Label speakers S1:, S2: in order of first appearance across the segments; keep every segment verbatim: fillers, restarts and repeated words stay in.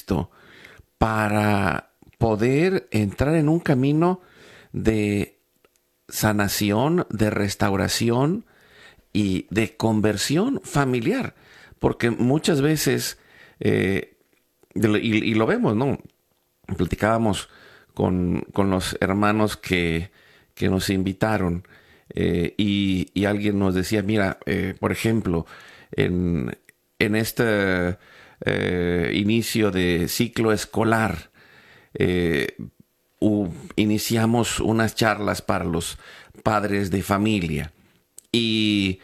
S1: Cristo para poder entrar en un camino de sanación, de restauración y de conversión familiar. Porque muchas veces, eh, y, y lo vemos, ¿no? Platicábamos con, con los hermanos que, que nos invitaron eh, y, y alguien nos decía, mira, eh, por ejemplo, en, en este eh, inicio de ciclo escolar, eh, u, iniciamos unas charlas para los padres de familia y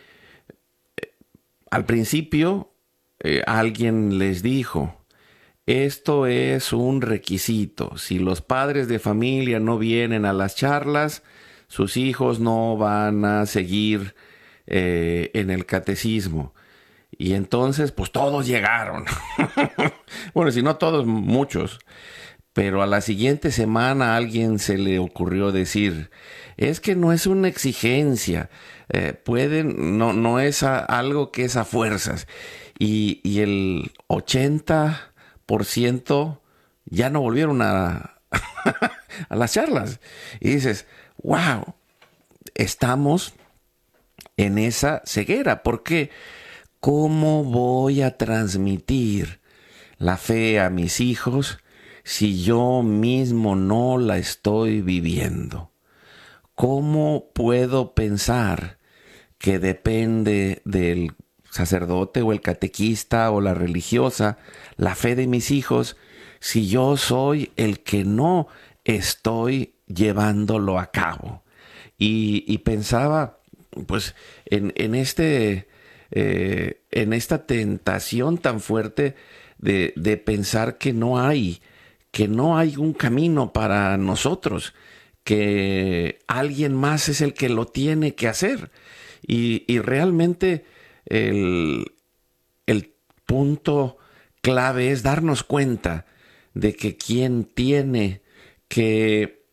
S1: al principio eh, alguien les dijo, esto es un requisito. Si los padres de familia no vienen a las charlas, sus hijos no van a seguir eh, en el catecismo. Y entonces, pues todos llegaron. Bueno, si no todos, muchos. Pero a la siguiente semana a alguien se le ocurrió decir, es que no es una exigencia, eh, pueden, no, no es a, algo que es a fuerzas. Y, y el ochenta por ciento ya no volvieron a, a las charlas. Y dices, wow, estamos en esa ceguera. ¿Por qué? ¿Cómo voy a transmitir la fe a mis hijos si yo mismo no la estoy viviendo? ¿Cómo puedo pensar que depende del sacerdote o el catequista o la religiosa la fe de mis hijos si yo soy el que no estoy llevándolo a cabo? Y, y pensaba pues en, en este eh, en esta tentación tan fuerte de, de pensar que no hay que no hay un camino para nosotros, que alguien más es el que lo tiene que hacer. Y, y realmente el, el punto clave es darnos cuenta de que quien tiene que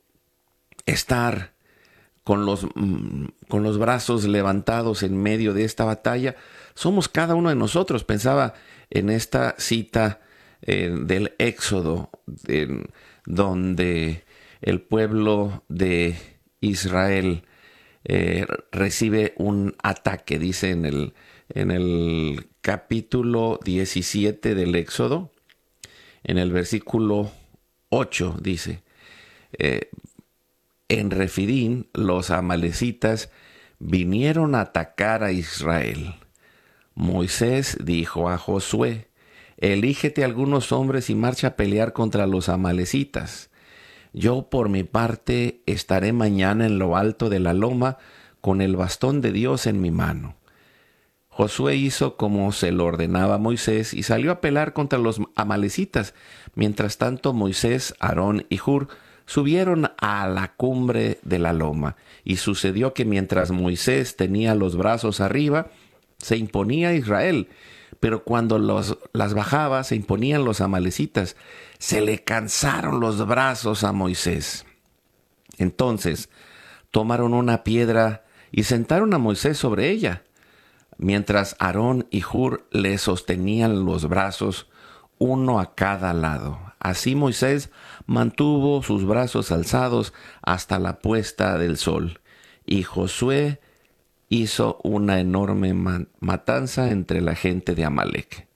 S1: estar con los, con los brazos levantados en medio de esta batalla somos cada uno de nosotros. Pensaba en esta cita eh, del Éxodo, de, donde el pueblo de Israel eh, recibe un ataque. Dice en el, en el capítulo diecisiete del Éxodo, en el versículo ocho, dice, eh, en Refidín los amalecitas vinieron a atacar a Israel. Moisés dijo a Josué, elígete algunos hombres y marcha a pelear contra los amalecitas. Yo por mi parte estaré mañana en lo alto de la loma con el bastón de Dios en mi mano. Josué hizo como se lo ordenaba a Moisés y salió a pelear contra los amalecitas. Mientras tanto Moisés, Aarón y Hur subieron a la cumbre de la loma. Y sucedió que mientras Moisés tenía los brazos arriba, se imponía Israel. Pero cuando los, las bajaba, se imponían los amalecitas. Se le cansaron los brazos a Moisés. Entonces tomaron una piedra y sentaron a Moisés sobre ella, mientras Aarón y Hur le sostenían los brazos, uno a cada lado. Así Moisés mantuvo sus brazos alzados hasta la puesta del sol. Y Josué hizo una enorme matanza entre la gente de Amalec.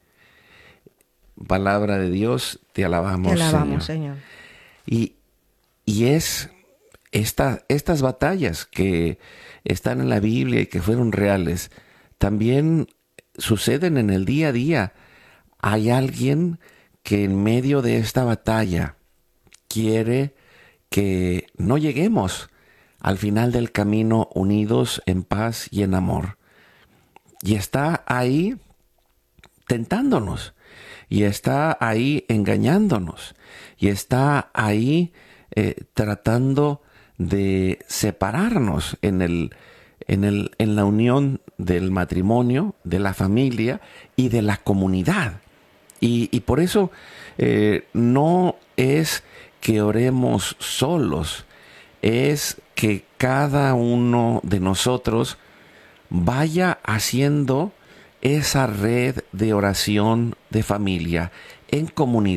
S1: Palabra de Dios, te alabamos,
S2: te alabamos
S1: Señor.
S2: Señor.
S1: Y, y es esta, estas batallas que están en la Biblia y que fueron reales, también suceden en el día a día. Hay alguien que en medio de esta batalla quiere que no lleguemos al final del camino unidos en paz y en amor. Y está ahí tentándonos, y está ahí engañándonos, y está ahí eh, tratando de separarnos en el, en el, en la unión del matrimonio, de la familia y de la comunidad. Y, y por eso eh, no es que oremos solos, es que cada uno de nosotros vaya haciendo esa red de oración de familia en comunidad.